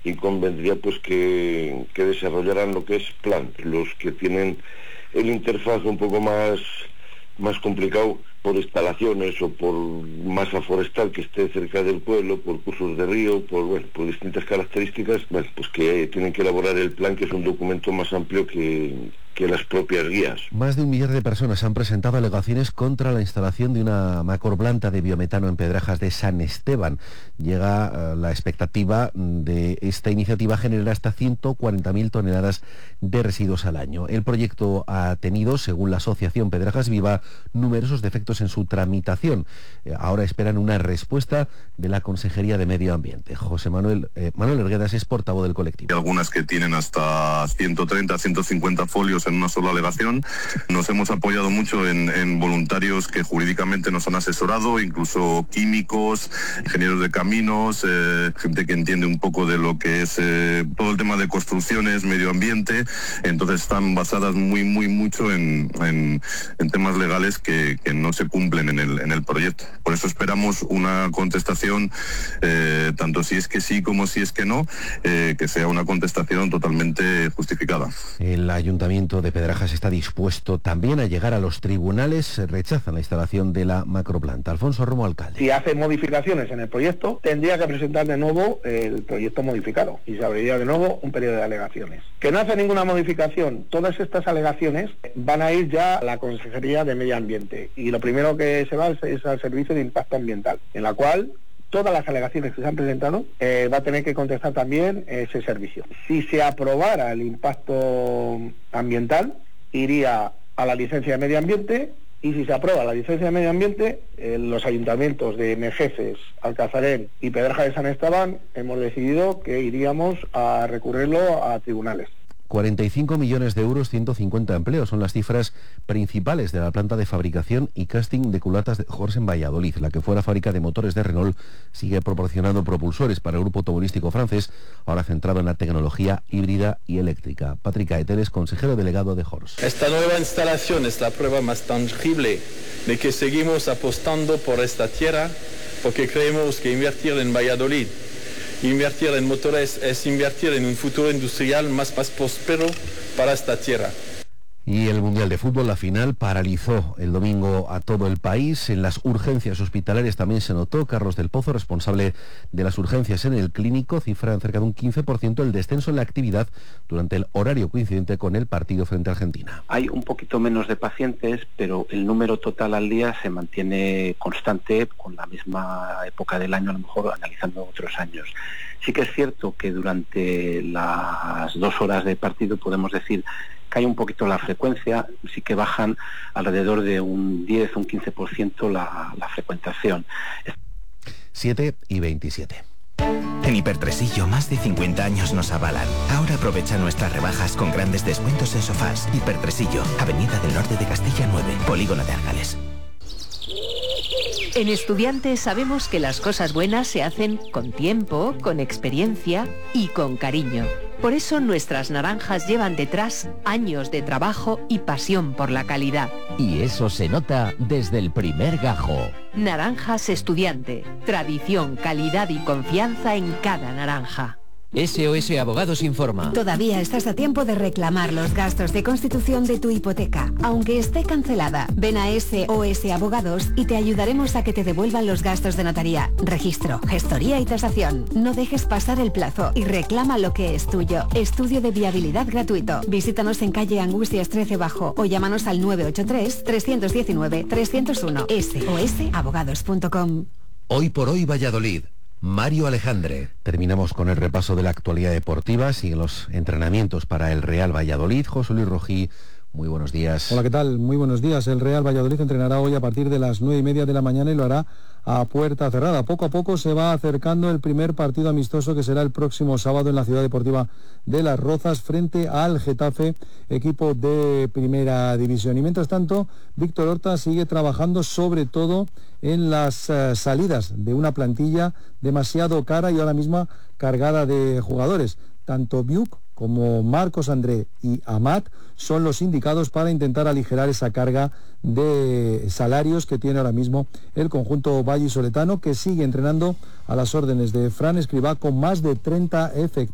y convendría pues que desarrollaran lo que es plant, los que tienen el interfaz un poco más complicado por instalaciones o por masa forestal que esté cerca del pueblo, por cursos de río, por distintas características, pues que tienen que elaborar el plan, que es un documento más amplio que las propias guías. Más de 1 millar de personas han presentado alegaciones contra la instalación de una macroplanta de biometano en Pedrajas de San Esteban. Llega la expectativa de esta iniciativa generar hasta 140.000 toneladas de residuos al año. El proyecto ha tenido, según la asociación Pedrajas Viva, numerosos defectos en su tramitación. Ahora esperan una respuesta de la Consejería de Medio Ambiente. José Manuel Erguedas es portavoz del colectivo. Hay algunas que tienen hasta 130, 150 folios en una sola alegación. Nos hemos apoyado mucho en voluntarios que jurídicamente nos han asesorado, incluso químicos, ingenieros de caminos, gente que entiende un poco de lo que es todo el tema de construcciones, medio ambiente. Entonces están basadas mucho en temas legales que no se cumplen en el proyecto. Por eso esperamos una contestación, tanto si es que sí como si es que no, que sea una contestación totalmente justificada. El Ayuntamiento de Pedrajas está dispuesto también a llegar a los tribunales. Rechazan la instalación de la macroplanta. Alfonso Romo, alcalde. Si hace modificaciones en el proyecto, tendría que presentar de nuevo el proyecto modificado y se abriría de nuevo un periodo de alegaciones. Que no hace ninguna modificación, todas estas alegaciones van a ir ya a la Consejería de Medio Ambiente y lo primero que se va es al Servicio de Impacto Ambiental, en la cual todas las alegaciones que se han presentado va a tener que contestar también ese servicio. Si se aprobara el impacto ambiental, iría a la licencia de medio ambiente, y si se aprueba la licencia de medio ambiente, los ayuntamientos de Mejeces, Alcazarén y Pedrajas de San Esteban hemos decidido que iríamos a recurrirlo a tribunales. 45 millones de euros, 150 empleos son las cifras principales de la planta de fabricación y casting de culatas de Horse en Valladolid. La que fuera fábrica de motores de Renault sigue proporcionando propulsores para el grupo automovilístico francés, ahora centrado en la tecnología híbrida y eléctrica. Patrick Aeteres, consejero delegado de Horse. Esta nueva instalación es la prueba más tangible de que seguimos apostando por esta tierra, porque creemos que invertir en Valladolid, invertir en motores es invertir en un futuro industrial más próspero para esta tierra. Y el Mundial de Fútbol, la final, paralizó el domingo a todo el país. En las urgencias hospitalarias también se notó. Carlos del Pozo, responsable de las urgencias en el clínico, cifra en cerca de un 15% el descenso en la actividad durante el horario coincidente con el partido frente a Argentina. Hay un poquito menos de pacientes, pero el número total al día se mantiene constante con la misma época del año, a lo mejor analizando otros años. Sí que es cierto que durante las 2 horas de partido podemos decir cae un poquito la frecuencia, sí que bajan alrededor de un 10 o un 15% la frecuentación. 7:27. En Hipertresillo, más de 50 años nos avalan. Ahora aprovecha nuestras rebajas con grandes descuentos en sofás. Hipertresillo, Avenida del Norte de Castilla 9, Polígono de Argales. En Estudiantes sabemos que las cosas buenas se hacen con tiempo, con experiencia y con cariño. Por eso nuestras naranjas llevan detrás años de trabajo y pasión por la calidad. Y eso se nota desde el primer gajo. Naranjas Estudiante. Tradición, calidad y confianza en cada naranja. SOS Abogados informa. Todavía estás a tiempo de reclamar los gastos de constitución de tu hipoteca. Aunque esté cancelada, ven a SOS Abogados y te ayudaremos a que te devuelvan los gastos de notaría, registro, gestoría y tasación. No dejes pasar el plazo y reclama lo que es tuyo. Estudio de viabilidad gratuito. Visítanos en calle Angustias 13 Bajo o llámanos al 983-319-301. sosabogados.com. Hoy por hoy Valladolid. Mario Alejandre. Terminamos con el repaso de la actualidad deportiva. Siguen los entrenamientos para el Real Valladolid. José Luis Rojí, muy buenos días. Hola, ¿qué tal? Muy buenos días. El Real Valladolid entrenará hoy a partir de las 9:30 de la mañana y lo hará a puerta cerrada. Poco a poco se va acercando el primer partido amistoso que será el próximo sábado en la Ciudad Deportiva de Las Rozas frente al Getafe, equipo de Primera División. Y mientras tanto, Víctor Horta sigue trabajando sobre todo en las salidas de una plantilla demasiado cara y ahora mismo cargada de jugadores. Tanto Biuk como Marcos André y Amat son los indicados para intentar aligerar esa carga de salarios que tiene ahora mismo el conjunto vallisoletano, que sigue entrenando a las órdenes de Fran Escribá con más de 30 efectivos.